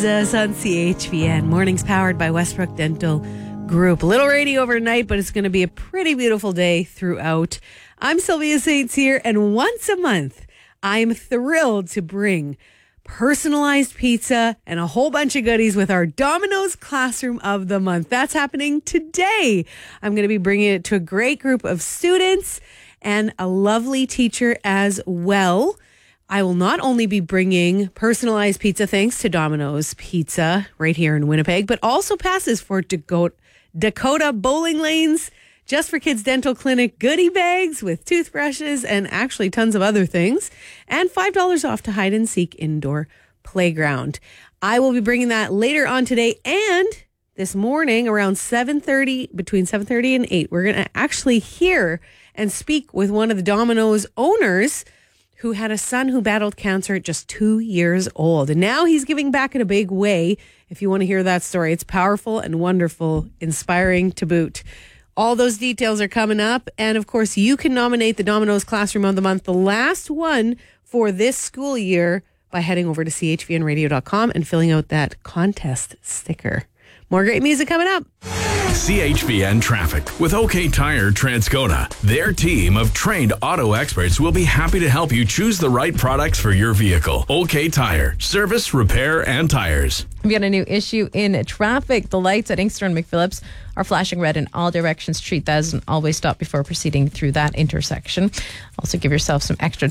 Jesus on CHVN. Mornings powered by Westbrook Dental Group. A little rainy overnight, but it's going to be a pretty beautiful day throughout. I'm Sylvia Saints here, and once a month, I'm thrilled to bring personalized pizza and a whole bunch of goodies with our Domino's Classroom of the Month. That's happening today. I'm going to be bringing it to a great group of students and a lovely teacher as well. I will not only be bringing personalized pizza thanks to Domino's Pizza right here in Winnipeg, but also passes for Dakota Bowling Lanes, Just for Kids Dental Clinic goodie bags with toothbrushes and actually tons of other things, and $5 off to Hide and Seek Indoor Playground. I will be bringing that later on today, and this morning around 7:30, between 7:30 and 8, we're going to actually hear and speak with one of the Domino's owners who had a son who battled cancer at just 2 years old. And now he's giving back in a big way. If you want to hear that story, it's powerful and wonderful, inspiring to boot. All those details are coming up. And of course, you can nominate the Domino's Classroom of the Month, the last one for this school year, by heading over to chvnradio.com and filling out that contest sticker. More great music coming up. CHVN Traffic with OK Tire Transcona. Their team of trained auto experts will be happy to help you choose the right products for your vehicle. OK Tire. Service, repair, and tires. We got a new issue in traffic. The lights at Inkster and McPhillips are flashing red in all directions. Treat that as an always stop before proceeding through that intersection. Also give yourself some extra